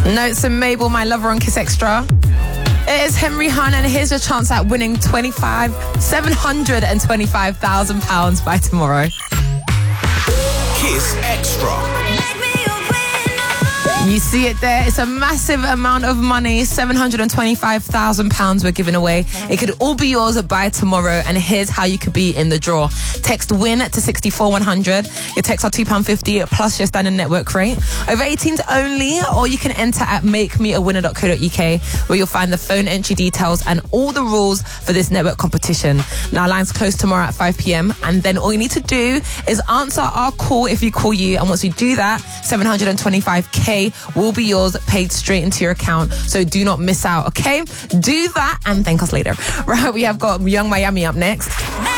Notes and Mabel, My Lover on Kiss Extra. It is Henry Hunt, and here's your chance at winning £725,000 by tomorrow. Kiss Extra. You see it there. It's a massive amount of money. £725,000 we're giving away. It could all be yours by tomorrow. And here's how you could be in the draw. Text WIN to 64100. Your texts are £2.50 plus your standard network rate. Over 18s only, or you can enter at makemeawinner.co.uk, where you'll find the phone entry details and all the rules for this network competition. Now, lines close tomorrow at 5 p.m. And then all you need to do is answer our call if you call you. And once you do that, $725K will be yours, paid straight into your account. So do not miss out, okay? Do that and thank us later. Right, we have got Young Miami up next.